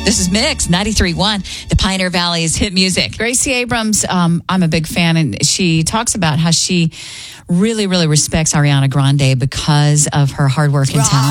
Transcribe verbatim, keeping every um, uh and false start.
This is Mix ninety-three point one, the Pioneer Valley's hit music. Gracie Abrams, um, I'm a big fan, and she talks about how she really, really respects Ariana Grande because of her hard work and talent.